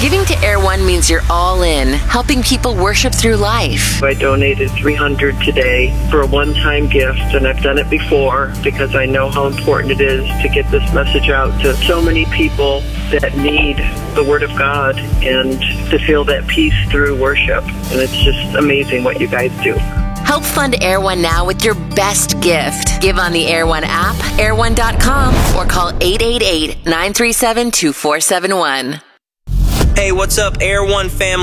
Giving to Air One means you're all in, helping people worship through life. I donated $300 today for a one-time gift, and I've done it before because I know how important it is to get this message out to so many people that need the Word of God and to feel that peace through worship. And it's just amazing what you guys do. Help fund Air One now with your best gift. Give on the Air One app, air1.com, or call 888-937-2471. Hey, what's up, Air One family?